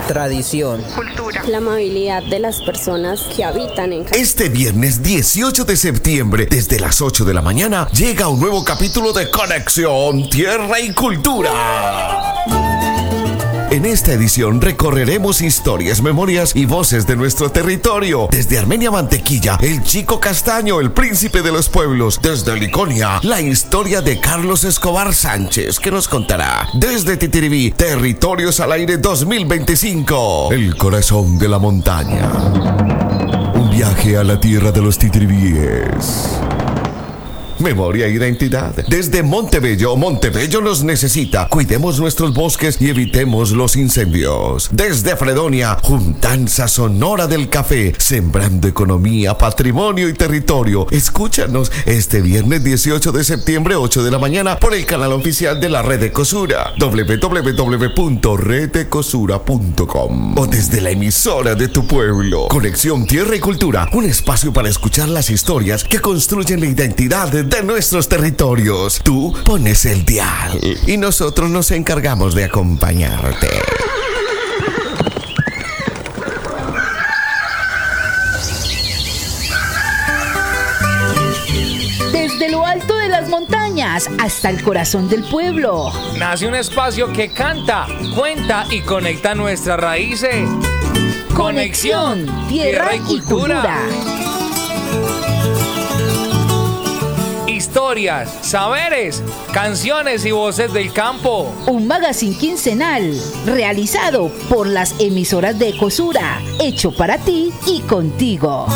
tradición, cultura, la amabilidad de las personas que habitan en Cali. Este viernes 18 de septiembre, desde las 8 de la mañana, llega un nuevo capítulo de Conexión Tierra y Cultura. En esta edición recorreremos historias, memorias y voces de nuestro territorio. Desde Armenia Mantequilla, el Chico Castaño, el príncipe de los pueblos. Desde Liconia, la historia de Carlos Escobar Sánchez, que nos contará. Desde Titiribí, Territorios al Aire 2025. El corazón de la montaña. Un viaje a la tierra de los titiribíes. Memoria e identidad. Desde Montebello, Montebello nos necesita. Cuidemos nuestros bosques y evitemos los incendios. Desde Fredonia, Juntanza Sonora del Café, sembrando economía, patrimonio y territorio. Escúchanos este viernes 18 de septiembre, 8 de la mañana, por el canal oficial de la Red Ecosura, www.redecosura.com, o desde la emisora de tu pueblo. Conexión Tierra y Cultura, un espacio para escuchar las historias que construyen la identidad de nuestros territorios. Tú pones el dial y nosotros nos encargamos de acompañarte. Desde lo alto de las montañas hasta el corazón del pueblo, nace un espacio que canta, cuenta y conecta nuestras raíces. Conexión Tierra y Cultura. Historias, saberes, canciones y voces del campo. Un magazine quincenal realizado por las emisoras de Ecosura, hecho para ti y contigo.